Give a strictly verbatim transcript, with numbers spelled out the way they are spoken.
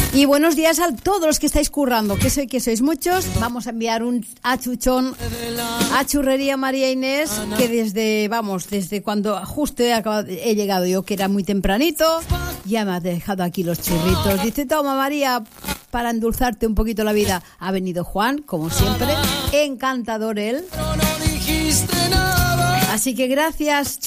Y buenos días a todos los que estáis currando, que sé que sois muchos. Vamos a enviar un achuchón a Churrería María Inés, que desde, vamos, desde cuando justo he, acabado, he llegado yo, que era muy tempranito, ya me ha dejado aquí los churritos. Dice, toma María, para endulzarte un poquito la vida. Ha venido Juan, como siempre, encantador él. Así que gracias,